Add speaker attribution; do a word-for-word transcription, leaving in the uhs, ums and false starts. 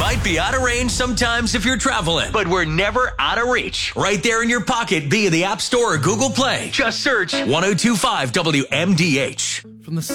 Speaker 1: might be out of range sometimes if you're traveling, but we're never out of reach. Right there in your pocket via the App Store or Google Play. Just search one oh two five W M D H.
Speaker 2: From the